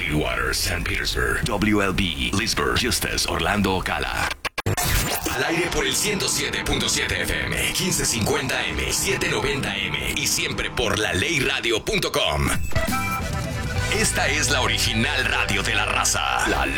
Clearwater, St. Petersburg, WLB, Leesburg, Justus, Orlando, Ocala. Al aire por el 107.7 FM, 1550M, 790M y siempre por laleyradio.com. Esta es la original radio de la raza, La